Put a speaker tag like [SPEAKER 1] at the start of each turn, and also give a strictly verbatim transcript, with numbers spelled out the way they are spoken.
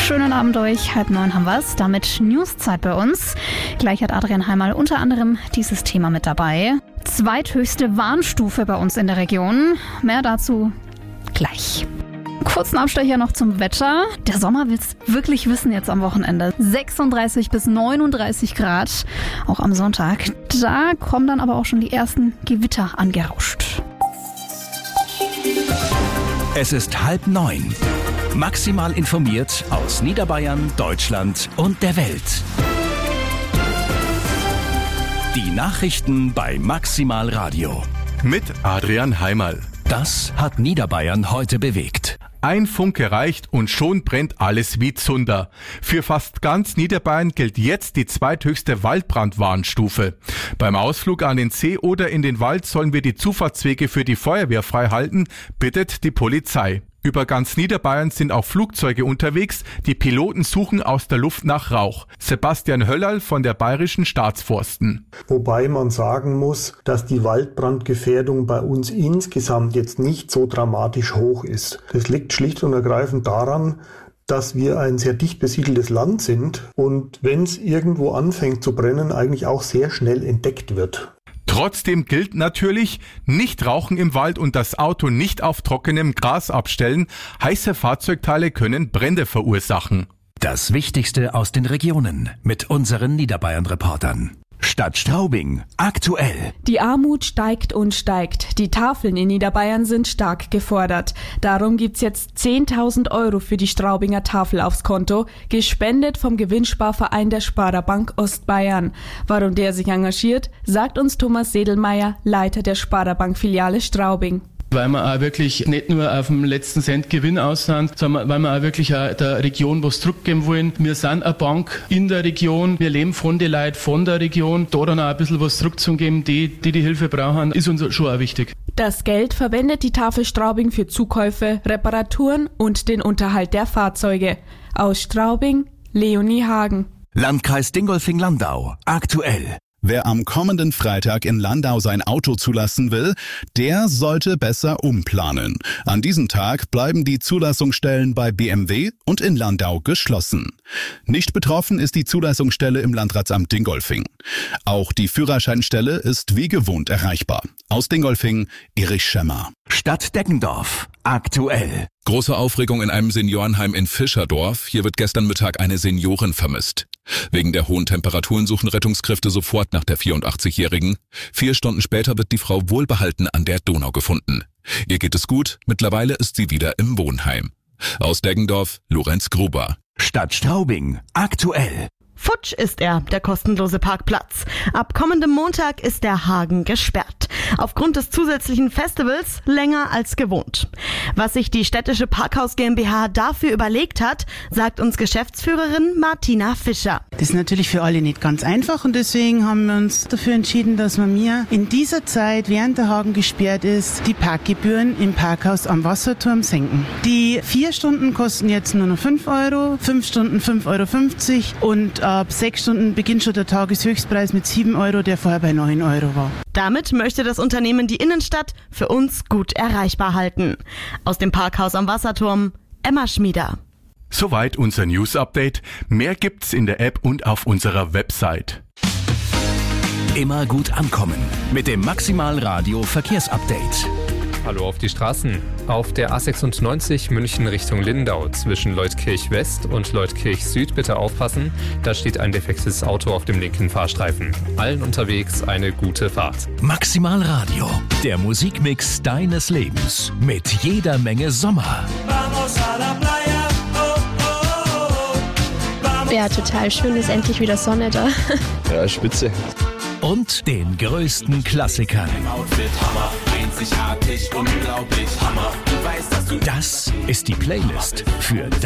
[SPEAKER 1] Schönen Abend euch, halb neun haben wir's. Damit Newszeit bei uns. Gleich hat Adrian Heimal unter anderem dieses Thema mit dabei. Zweithöchste Warnstufe bei uns in der Region. Mehr dazu gleich. Kurzen Abstecher noch zum Wetter. Der Sommer will's wirklich wissen jetzt am Wochenende. sechsunddreißig bis neununddreißig Grad, auch am Sonntag. Da kommen dann aber auch schon die ersten Gewitter angerauscht.
[SPEAKER 2] Es ist halb neun. Maximal informiert aus Niederbayern, Deutschland und der Welt. Die Nachrichten bei Maximal Radio.
[SPEAKER 3] Mit Adrian Heimal.
[SPEAKER 2] Das hat Niederbayern heute bewegt.
[SPEAKER 3] Ein Funke reicht und schon brennt alles wie Zunder. Für fast ganz Niederbayern gilt jetzt die zweithöchste Waldbrandwarnstufe. Beim Ausflug an den See oder in den Wald sollen wir die Zufahrtswege für die Feuerwehr frei halten, bittet die Polizei. Über ganz Niederbayern sind auch Flugzeuge unterwegs. Die Piloten suchen aus der Luft nach Rauch. Sebastian Höllerl von der Bayerischen Staatsforsten.
[SPEAKER 4] Wobei man sagen muss, dass die Waldbrandgefährdung bei uns insgesamt jetzt nicht so dramatisch hoch ist. Das liegt schlicht und ergreifend daran, dass wir ein sehr dicht besiedeltes Land sind und wenn es irgendwo anfängt zu brennen, eigentlich auch sehr schnell entdeckt wird.
[SPEAKER 3] Trotzdem gilt natürlich, nicht rauchen im Wald und das Auto nicht auf trockenem Gras abstellen. Heiße Fahrzeugteile können Brände verursachen.
[SPEAKER 2] Das Wichtigste aus den Regionen mit unseren Niederbayern-Reportern. Stadt Straubing, aktuell.
[SPEAKER 5] Die Armut steigt und steigt. Die Tafeln in Niederbayern sind stark gefordert. Darum gibt's jetzt zehntausend Euro für die Straubinger Tafel aufs Konto, gespendet vom Gewinnsparverein der Sparda-Bank Ostbayern. Warum der sich engagiert, sagt uns Thomas Sedelmeier, Leiter der Sparda-Bank-Filiale Straubing.
[SPEAKER 6] Weil wir auch wirklich nicht nur auf dem letzten Cent Gewinn aus sind, sondern weil wir auch wirklich auch der Region was zurückgeben wollen. Wir sind eine Bank in der Region, wir leben von den Leuten von der Region. Da dann auch ein bisschen was zurückzugeben, die, die die Hilfe brauchen, ist uns schon auch wichtig.
[SPEAKER 5] Das Geld verwendet die Tafel Straubing für Zukäufe, Reparaturen und den Unterhalt der Fahrzeuge. Aus Straubing, Leonie Hagen.
[SPEAKER 2] Landkreis Dingolfing-Landau, aktuell.
[SPEAKER 7] Wer am kommenden Freitag in Landau sein Auto zulassen will, der sollte besser umplanen. An diesem Tag bleiben die Zulassungsstellen bei B M W und in Landau geschlossen. Nicht betroffen ist die Zulassungsstelle im Landratsamt Dingolfing. Auch die Führerscheinstelle ist wie gewohnt erreichbar. Aus Dingolfing, Erich Schemmer.
[SPEAKER 2] Stadt Deggendorf, aktuell.
[SPEAKER 8] Große Aufregung in einem Seniorenheim in Fischerdorf. Hier wird gestern Mittag eine Seniorin vermisst. Wegen der hohen Temperaturen suchen Rettungskräfte sofort nach der vierundachtzigjährigen. Vier Stunden später wird die Frau wohlbehalten an der Donau gefunden. Ihr geht es gut, mittlerweile ist sie wieder im Wohnheim. Aus Deggendorf, Lorenz Gruber.
[SPEAKER 2] Stadt Straubing, aktuell.
[SPEAKER 9] Futsch ist er, der kostenlose Parkplatz. Ab kommendem Montag ist der Hagen gesperrt. Aufgrund des zusätzlichen Festivals länger als gewohnt. Was sich die städtische Parkhaus GmbH dafür überlegt hat, sagt uns Geschäftsführerin Martina Fischer.
[SPEAKER 10] Das ist natürlich für alle nicht ganz einfach und deswegen haben wir uns dafür entschieden, dass wir mir in dieser Zeit, während der Hagen gesperrt ist, die Parkgebühren im Parkhaus am Wasserturm senken. Die vier Stunden kosten jetzt nur noch fünf Euro, fünf Stunden fünf Euro fünfzig und ab sechs Stunden beginnt schon der Tageshöchstpreis mit sieben Euro, der vorher bei neun Euro war.
[SPEAKER 9] Damit möchte das Unternehmen die Innenstadt für uns gut erreichbar halten. Aus dem Parkhaus am Wasserturm, Emma Schmieder.
[SPEAKER 3] Soweit unser News-Update. Mehr gibt's in der App und auf unserer Website.
[SPEAKER 2] Immer gut ankommen mit dem Maximal Radio Verkehrsupdate.
[SPEAKER 11] Hallo auf die Straßen. Auf der A sechsundneunzig München Richtung Lindau zwischen Leutkirch West und Leutkirch Süd bitte aufpassen. Da steht ein defektes Auto auf dem linken Fahrstreifen. Allen unterwegs eine gute Fahrt.
[SPEAKER 2] Maximal Radio, der Musikmix deines Lebens mit jeder Menge Sommer.
[SPEAKER 12] Ja, total schön, ist endlich wieder Sonne da.
[SPEAKER 13] Ja, spitze.
[SPEAKER 2] Und den größten Klassikern. Das ist die Playlist für